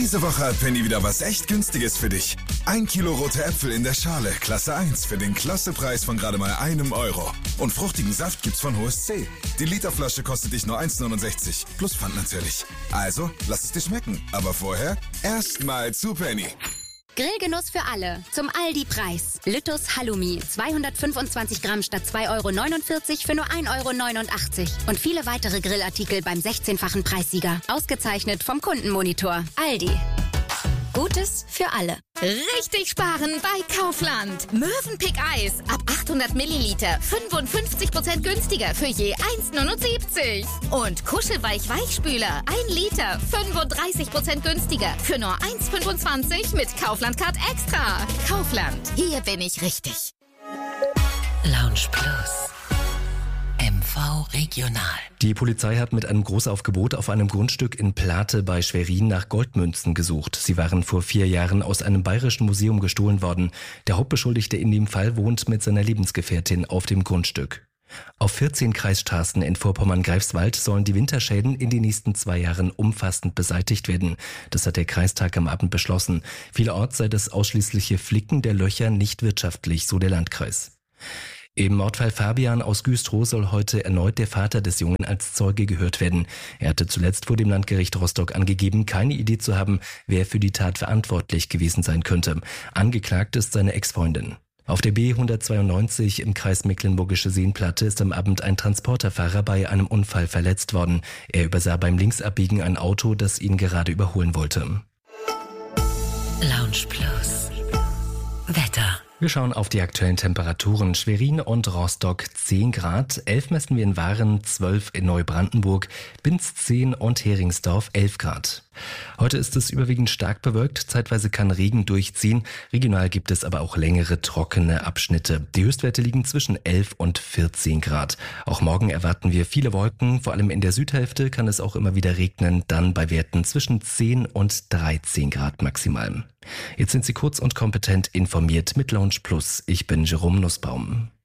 Diese Woche hat Penny wieder was echt Günstiges für dich. 1 Kilo rote Äpfel in der Schale, Klasse 1, für den Klassepreis von gerade mal €1. Und fruchtigen Saft gibt's von Hohes C. Die Literflasche kostet dich nur 1,69, plus Pfand natürlich. Also, lass es dir schmecken. Aber vorher erstmal zu Penny. Grillgenuss für alle. Zum Aldi-Preis. Lüttus Halloumi. 225 Gramm statt €2,49 für nur €1,89. Und viele weitere Grillartikel beim 16-fachen Preissieger. Ausgezeichnet vom Kundenmonitor. Aldi. Gutes für alle. Richtig sparen bei Kaufland. Mövenpick Eis ab 800 Milliliter 55% günstiger für je 1,79. Und Kuschelweich Weichspüler 1 Liter 35% günstiger für nur 1,25 mit Kaufland Card Extra. Kaufland, hier bin ich richtig. Lounge Plus. MV Regional. Die Polizei hat mit einem Großaufgebot auf einem Grundstück in Plate bei Schwerin nach Goldmünzen gesucht. Sie waren vor 4 Jahren aus einem bayerischen Museum gestohlen worden. Der Hauptbeschuldigte in dem Fall wohnt mit seiner Lebensgefährtin auf dem Grundstück. Auf 14 Kreisstraßen in Vorpommern-Greifswald sollen die Winterschäden in den nächsten 2 Jahren umfassend beseitigt werden. Das hat der Kreistag am Abend beschlossen. Vielerorts sei das ausschließliche Flicken der Löcher nicht wirtschaftlich, so der Landkreis. Im Mordfall Fabian aus Güstrow soll heute erneut der Vater des Jungen als Zeuge gehört werden. Er hatte zuletzt vor dem Landgericht Rostock angegeben, keine Idee zu haben, wer für die Tat verantwortlich gewesen sein könnte. Angeklagt ist seine Ex-Freundin. Auf der B192 im Kreis Mecklenburgische Seenplatte ist am Abend ein Transporterfahrer bei einem Unfall verletzt worden. Er übersah beim Linksabbiegen ein Auto, das ihn gerade überholen wollte. Lounge Plus. Wetter. Wir schauen auf die aktuellen Temperaturen. Schwerin und Rostock 10 Grad, 11 messen wir in Waren, 12 in Neubrandenburg, Binz 10 und Heringsdorf 11 Grad. Heute ist es überwiegend stark bewölkt, zeitweise kann Regen durchziehen. Regional gibt es aber auch längere trockene Abschnitte. Die Höchstwerte liegen zwischen 11 und 14 Grad. Auch morgen erwarten wir viele Wolken, vor allem in der Südhälfte kann es auch immer wieder regnen, dann bei Werten zwischen 10 und 13 Grad maximal. Jetzt sind Sie kurz und kompetent informiert mit Lounge Plus. Ich bin Jerome Nussbaum.